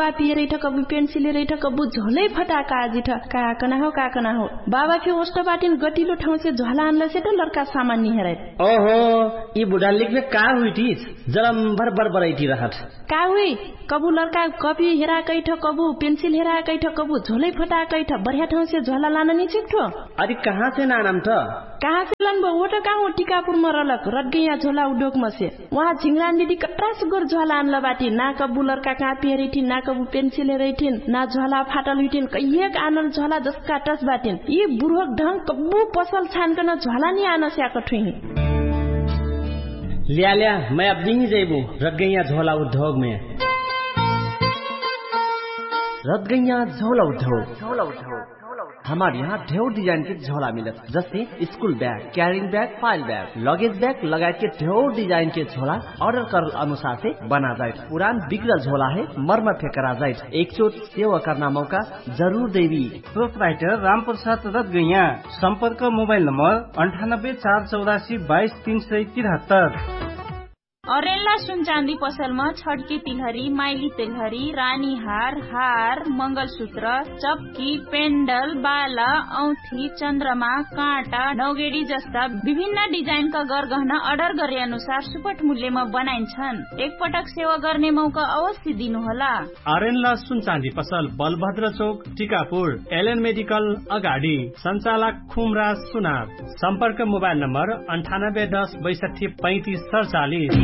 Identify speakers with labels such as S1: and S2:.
S1: copy रे ठ कबु पेन्सिल रे ठ कबु झोलै फटाका आजि ठ काकना हो बाबा फि ओस्तो बाटिन गटिलो ठाउँ से झोला आनला से त लड़का सामान नि हेरै
S2: ओहो ई बुढा लिखले का हुइटिस जलम भर बरबरैटी रहत
S1: का हुई कबु लड़का कॉपी हेरा कैठ कबु पेन्सिल हेरा कैठ कबु झोलै फटा कैठ बढ़िया ठाउँ से झोला लान नि छिक्ठो
S2: अरे कहाँ से नानम त
S1: कहाँ से लन वो त कहाँ टिकापुर में रलक रटगैया झोला उडोक में से वहाँ झिंगरान दीदी कट्रा सुगर झोला आनला बाटी ना कबु लड़का कॉपी हेरिथिन ना कबु पेन्सिल हेरिथिन ना झोला फाटल हुइथिन कहिएक आनल झोला जसका टस बाटिन यी बुढोक ढंग कबु पसल छानकन झोला नि आन स्याक ठुही
S2: लिया मैं अब नहीं जेबू रटगैया झोला उद्योग में रटगैया झोला उद्योग हमारे यहाँ ढेर डिजाइन के झोला मिलत जैसे school bag carrying bag file bag luggage bag लगाए के ढेर डिजाइन के झोला ऑर्डर कर अनुसार से बना जाए पुरान बिगड़ल झोला है मरम्मत करा जाए एक चोट सेवा करना मौका जरूर देवी
S3: प्रोपराइटर रामप्रसाद रटगैया संपर्क मोबाइल नंबर 9848222373
S4: अरेला सुन चांदी पसलमा छड्के तिलहरी माइली तिलहरी रानी हार मंगलसूत्र चप्की पेन्डल बाला औंठी चन्द्रमा काँटा नौगेडी जस्ता विभिन्न डिजाइनका गरगहना अर्डर गरे अनुसार सुपट मूल्यमा बनाइन्छन् एक पटक सेवा गर्ने मौका अवश्य दिनुहोला
S3: अरेला सुन चांदी पसल बलभद्र चौक टिकापुर एलएन मेडिकल अगाडि सञ्चालक खुमराज सुनार संपर्क मोबाइल नम्बर 9810 62 35 47